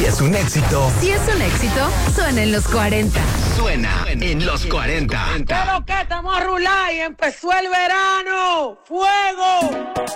Si es un éxito, suena en los 40. suena en los 40. Pero que estamos a rular y empezó el verano. ¡Fuego!